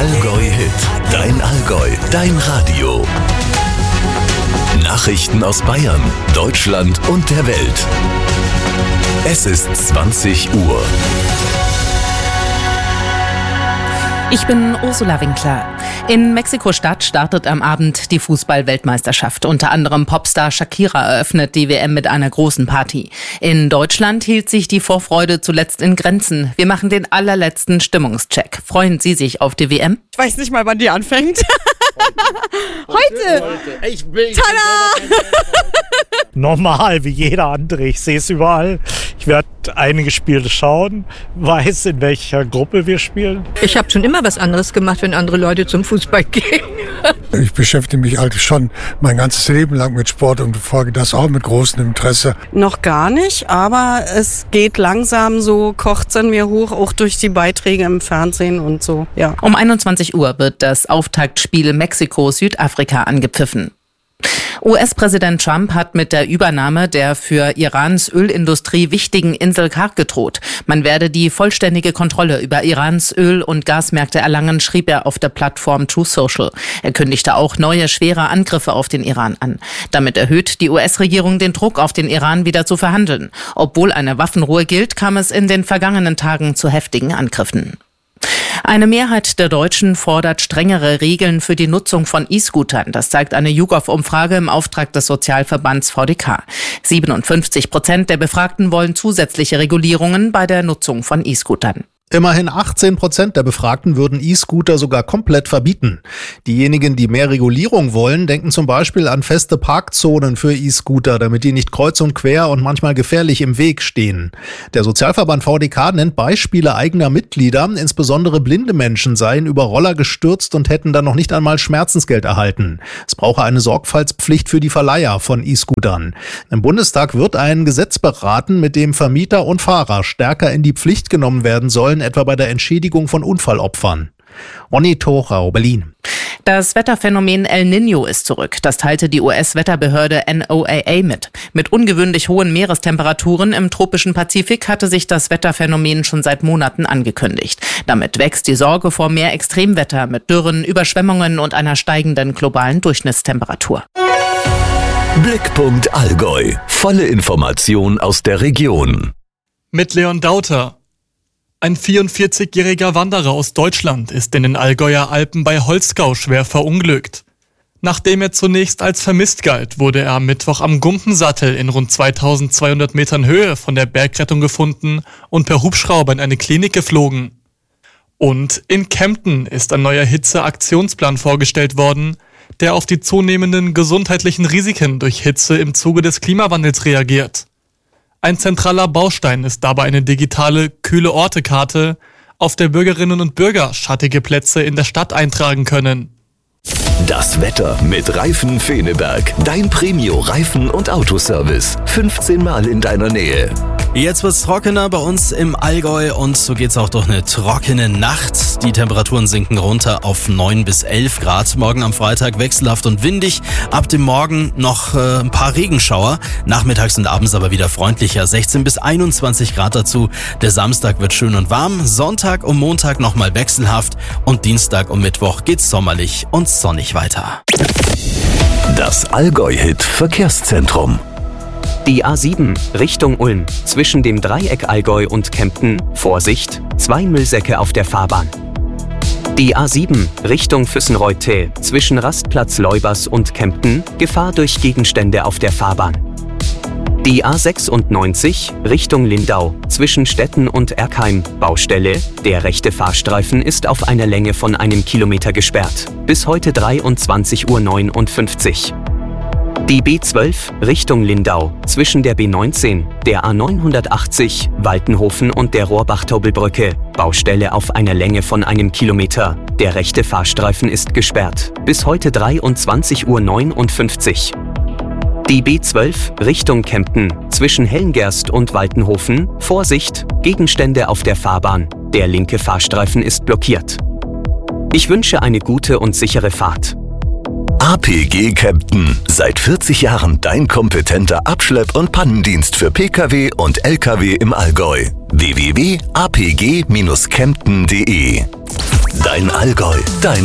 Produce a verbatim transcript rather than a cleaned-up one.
Allgäu Hit, dein Allgäu, dein Radio. Nachrichten aus Bayern, Deutschland und der Welt. Es ist zwanzig Uhr. Ich bin Ursula Winkler. In Mexiko-Stadt startet am Abend die Fußball-Weltmeisterschaft. Unter anderem Popstar Shakira eröffnet die W M mit einer großen Party. In Deutschland hielt sich die Vorfreude zuletzt in Grenzen. Wir machen den allerletzten Stimmungscheck. Freuen Sie sich auf die W M? Ich weiß nicht mal, wann die anfängt. Heute! Heute. Ich bin Tada! Normal, wie jeder andere. Ich sehe es überall. Ich werde einige Spiele schauen, weiß, in welcher Gruppe wir spielen. Ich habe schon immer was anderes gemacht, wenn andere Leute zum Fußball gehen. Ich beschäftige mich eigentlich schon mein ganzes Leben lang mit Sport und verfolge das auch mit großem Interesse. Noch gar nicht, aber es geht langsam so, kocht es in mir hoch, auch durch die Beiträge im Fernsehen und so, ja. Um einundzwanzig Uhr wird das Auftaktspiel Mexiko-Südafrika angepfiffen. U S-Präsident Trump hat mit der Übernahme der für Irans Ölindustrie wichtigen Insel Karg gedroht. Man werde die vollständige Kontrolle über Irans Öl- und Gasmärkte erlangen, schrieb er auf der Plattform Truth Social. Er kündigte auch neue, schwere Angriffe auf den Iran an. Damit erhöht die U S-Regierung den Druck auf den Iran, wieder zu verhandeln. Obwohl eine Waffenruhe gilt, kam es in den vergangenen Tagen zu heftigen Angriffen. Eine Mehrheit der Deutschen fordert strengere Regeln für die Nutzung von E-Scootern. Das zeigt eine YouGov-Umfrage im Auftrag des Sozialverbands V D K. siebenundfünfzig Prozent der Befragten wollen zusätzliche Regulierungen bei der Nutzung von E-Scootern. Immerhin achtzehn Prozent der Befragten würden E-Scooter sogar komplett verbieten. Diejenigen, die mehr Regulierung wollen, denken zum Beispiel an feste Parkzonen für E-Scooter, damit die nicht kreuz und quer und manchmal gefährlich im Weg stehen. Der Sozialverband V D K nennt Beispiele eigener Mitglieder, insbesondere blinde Menschen seien über Roller gestürzt und hätten dann noch nicht einmal Schmerzensgeld erhalten. Es brauche eine Sorgfaltspflicht für die Verleiher von E-Scootern. Im Bundestag wird ein Gesetz beraten, mit dem Vermieter und Fahrer stärker in die Pflicht genommen werden sollen, etwa bei der Entschädigung von Unfallopfern. Ronny Thorau, Berlin. Das Wetterphänomen El Niño ist zurück. Das teilte die U S-Wetterbehörde N O A A mit. Mit ungewöhnlich hohen Meerestemperaturen im tropischen Pazifik hatte sich das Wetterphänomen schon seit Monaten angekündigt. Damit wächst die Sorge vor mehr Extremwetter mit Dürren, Überschwemmungen und einer steigenden globalen Durchschnittstemperatur. Blickpunkt Allgäu. Volle Information aus der Region. Mit Leon Dauter. Ein vierundvierzigjähriger Wanderer aus Deutschland ist in den Allgäuer Alpen bei Holzgau schwer verunglückt. Nachdem er zunächst als vermisst galt, wurde er am Mittwoch am Gumpensattel in rund zweitausendzweihundert Metern Höhe von der Bergrettung gefunden und per Hubschrauber in eine Klinik geflogen. Und in Kempten ist ein neuer Hitze-Aktionsplan vorgestellt worden, der auf die zunehmenden gesundheitlichen Risiken durch Hitze im Zuge des Klimawandels reagiert. Ein zentraler Baustein ist dabei eine digitale Kühle-Orte-Karte, auf der Bürgerinnen und Bürger schattige Plätze in der Stadt eintragen können. Das Wetter mit Reifen Feneberg. Dein Premio-Reifen- und Autoservice. fünfzehn Mal in deiner Nähe. Jetzt wird's trockener bei uns im Allgäu und so geht's auch durch eine trockene Nacht. Die Temperaturen sinken runter auf neun bis elf Grad. Morgen am Freitag wechselhaft und windig. Ab dem Morgen noch äh, ein paar Regenschauer. Nachmittags und abends aber wieder freundlicher. sechzehn bis einundzwanzig Grad dazu. Der Samstag wird schön und warm. Sonntag und Montag nochmal wechselhaft. Und Dienstag und Mittwoch geht's sommerlich und sonnig weiter. Das Allgäu-Hit Verkehrszentrum. Die A sieben Richtung Ulm zwischen dem Dreieck Allgäu und Kempten. Vorsicht, zwei Müllsäcke auf der Fahrbahn. Die A sieben Richtung Füssenreuth-Till zwischen Rastplatz Leubers und Kempten. Gefahr durch Gegenstände auf der Fahrbahn. Die A sechsundneunzig Richtung Lindau zwischen Stetten und Erkheim. Baustelle. Der rechte Fahrstreifen ist auf einer Länge von einem Kilometer gesperrt. Bis heute dreiundzwanzig Uhr neunundfünfzig. Die B zwölf Richtung Lindau zwischen der B neunzehn, der A neunhundertachtzig, Waltenhofen und der Rohrbach-Taubelbrücke. Baustelle auf einer Länge von einem Kilometer. Der rechte Fahrstreifen ist gesperrt. Bis heute dreiundzwanzig Uhr neunundfünfzig. Die B zwölf Richtung Kempten zwischen Hellengerst und Waltenhofen. Vorsicht, Gegenstände auf der Fahrbahn. Der linke Fahrstreifen ist blockiert. Ich wünsche eine gute und sichere Fahrt. A P G Kempten. Seit vierzig Jahren dein kompetenter Abschlepp- und Pannendienst für Pkw und Lkw im Allgäu. w w w punkt a p g Bindestrich kempten punkt d e Dein Allgäu, dein